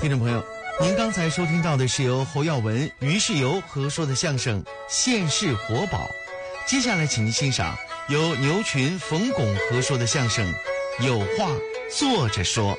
听众朋友，您刚才收听到的是由侯耀文、于世友合说的相声《现世活宝》，接下来请您欣赏由牛群、冯巩合说的相声《有话坐着说》。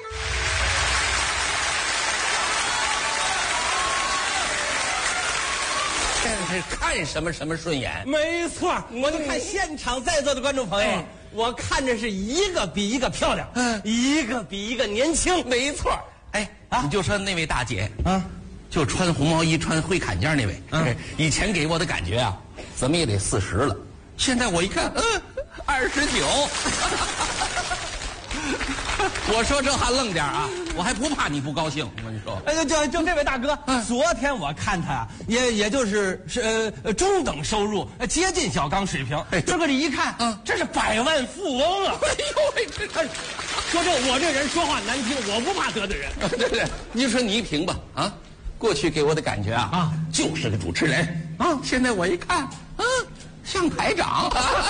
看什么什么顺眼？ 没错，我就看现场在座的观众朋友，我看着是一个比一个漂亮，一个比一个年轻。 没错。哎你就说那位大姐啊， 就穿红毛衣、穿灰坎肩那位，以前给我的感觉啊，怎么也得40了。现在我一看，29。我说这话愣点啊，我还不怕你不高兴。我跟你说， 哎，就这位大哥，昨天我看他也就是中等收入，接近小刚水平。这个一看，这是百万富翁啊！哎呦喂，说这我这人说话难听，我不怕得罪人。 对，你说你评吧啊，过去给我的感觉啊，就是个主持人啊，现在我一看，像台长。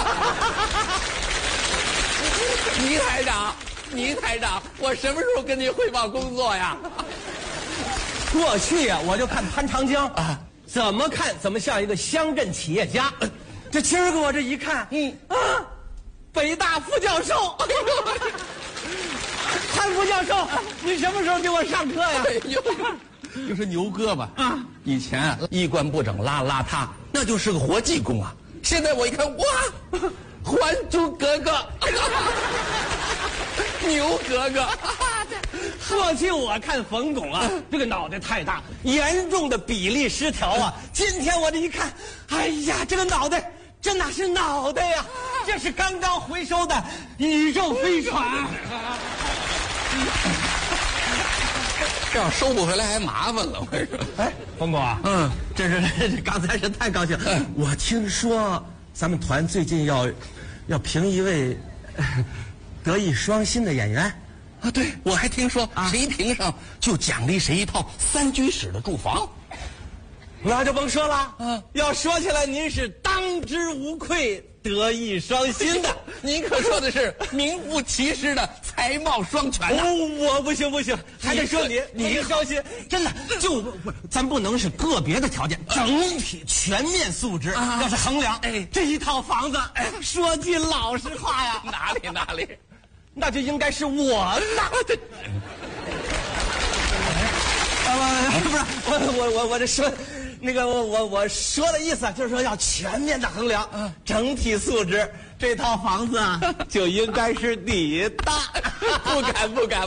倪台长，我什么时候跟你汇报工作呀？ 过去呀，我就看潘长江啊，怎么看怎么像一个乡镇企业家。这今儿个我这一看，北大副教授。潘副教授，你什么时候给我上课呀？ 又是牛哥吧？以前衣冠不整、邋遢，那就是个活济公啊。现在我一看，哇，《还珠格格》。牛格格。 过去我看冯巩啊，这个脑袋太大，严重的比例失调啊。今天我这一看，哎呀，这个脑袋，这哪是脑袋呀？这是刚刚回收的宇宙飞船。 这要收不回来还麻烦了，我跟你说。 哎，冯巩啊，这刚才是太高兴。我听说咱们团最近要评一位德艺双馨的演员啊，对，我还听说谁评上就奖励谁一套3居室的住房。 那就甭说了，要说起来，您是当之无愧德艺双馨的。 您可说的是名副其实的才貌双全呐。 我不行，还得说你双馨，真的咱不能是个别的条件，整体全面素质要是衡量，这一套房子，说句老实话呀， 哪里， 那就应该是我的。不是我这说。那个我说的意思就是说要全面的衡量，整体素质，这套房子就应该是你的。 不敢。